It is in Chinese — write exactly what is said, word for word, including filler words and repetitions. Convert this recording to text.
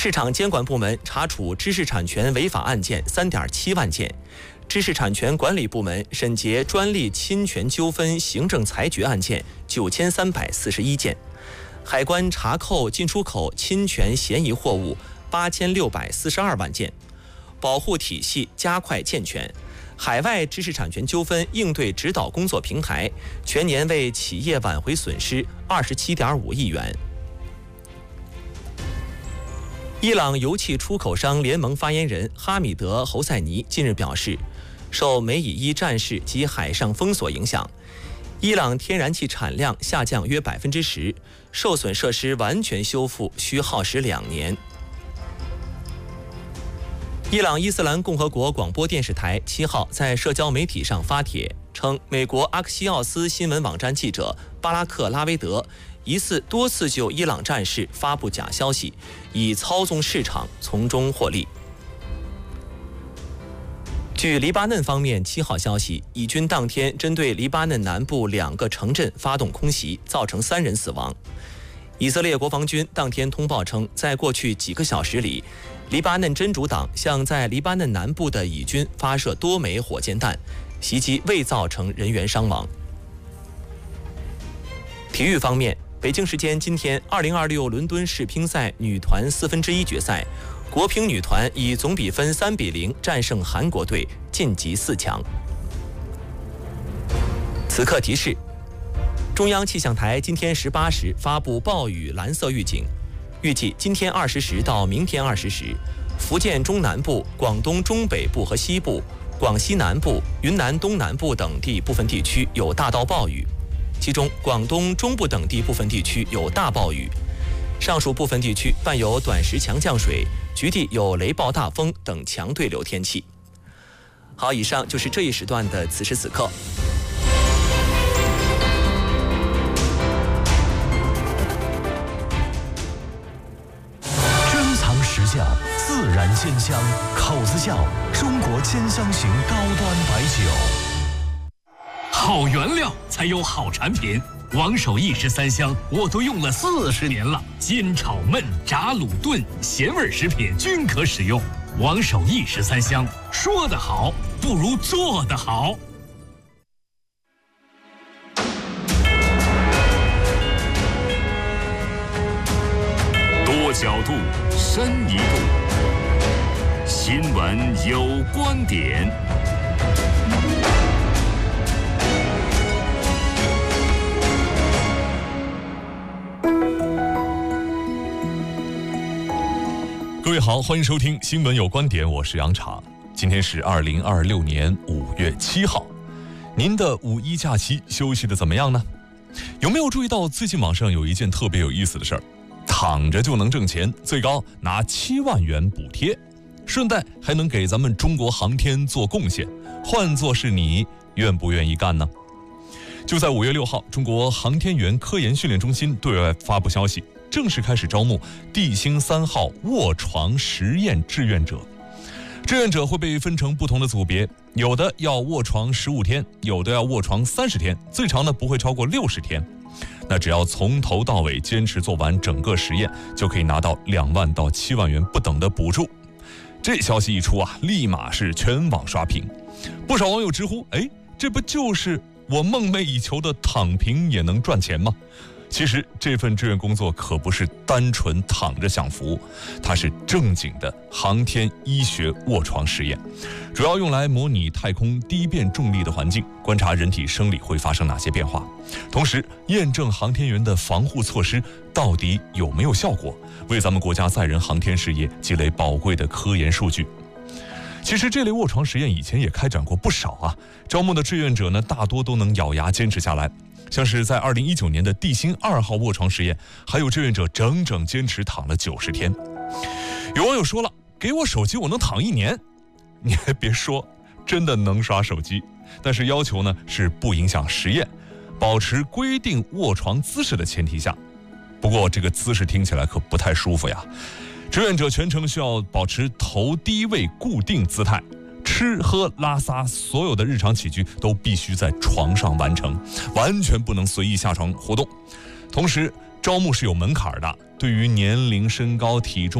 市场监管部门查处知识产权违法案件 三点七万件，知识产权管理部门审结专利侵权纠纷行政裁决案件九千三百四十一件，海关查扣进出口侵权嫌疑货物八千六百四十二万件，保护体系加快健全。海外知识产权纠纷应对指导工作平台全年为企业挽回损失二十七点五亿元。伊朗油气出口商联盟发言人哈米德·侯赛尼近日表示，受梅以伊战事及海上封锁影响，伊朗天然气产量下降约百分之十，受损设施完全修复需耗时两年。伊朗伊斯兰共和国广播电视台七号在社交媒体上发帖称，美国阿克西奥斯新闻网站记者巴拉克·拉维德疑似多次就伊朗战事发布假消息，以操纵市场从中获利。据黎巴嫩方面七号消息，以军当天针对黎巴嫩南部两个城镇发动空袭，造成三人死亡。以色列国防军当天通报称，在过去几个小时里，黎巴嫩真主党向在黎巴嫩南部的以军发射多枚火箭弹，袭击未造成人员伤亡。体育方面，北京时间今天二零二六伦敦世乒赛女团四分之一决赛，国乒女团以总比分三比零战胜韩国队，晋级四强。此刻提示：中央气象台今天十八时发布暴雨蓝色预警，预计今天二十时到明天二十时，福建中南部、广东中北部和西部、广西南部、云南东南部等地部分地区有大到暴雨，其中广东中部等地部分地区有大暴雨，上述部分地区伴有短时强降水，局地有雷暴大风等强对流天气。好，以上就是这一时段的此时此刻。 珍藏实窖，自然鲜香，口子窖，中国千香型高端白酒。 好原料才有好产品，王守义十三香我都用了四十年了，煎炒焖炸卤炖咸味食品均可使用。王守义十三香，说得好不如做得好。 多角度，深一度，新闻有观点。 各位好，欢迎收听新闻有观点，我是杨茶。今天是二零二六年五月七号，您的五一假期休息的怎么样呢？有没有注意到最近网上有一件特别有意思的事儿？躺着就能挣钱，最高拿七万元补贴，顺带还能给咱们中国航天做贡献。换作是你，愿不愿意干呢？就在五月六号，中国航天员科研训练中心对外发布消息，正式开始招募地星三号卧床实验志愿者。志愿者会被分成不同的组别，有的要卧床十五天，有的要卧床三十天，最长呢不会超过六十天。那只要从头到尾坚持做完整个实验，就可以拿到两万到七万元不等的补助。这消息一出啊，立马是全网刷屏。不少网友直呼：哎，这不就是我梦寐以求的躺平也能赚钱吗？其实这份志愿工作可不是单纯躺着享福，它是正经的航天医学卧床实验，主要用来模拟太空低变重力的环境，观察人体生理会发生哪些变化，同时验证航天员的防护措施到底有没有效果，为咱们国家载人航天事业积累宝贵的科研数据。其实这类卧床实验以前也开展过不少啊，招募的志愿者呢，大多都能咬牙坚持下来。像是在二零一九年的地星二号卧床实验，还有志愿者整整坚持躺了九十天。有网友说了，给我手机我能躺一年。你还别说，真的能刷手机，但是要求呢是不影响实验，保持规定卧床姿势的前提下。不过这个姿势听起来可不太舒服呀。志愿者全程需要保持头低位固定姿态，吃喝拉撒所有的日常起居都必须在床上完成，完全不能随意下床活动。同时招募是有门槛的，对于年龄身高体重